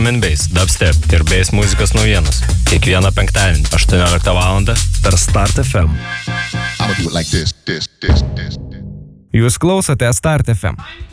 Bass, dubstep ir bass muzikos naujienos. Kiekvieną penktadienį 18 val. Per Start FM. Like this. Jūs klausote Start FM.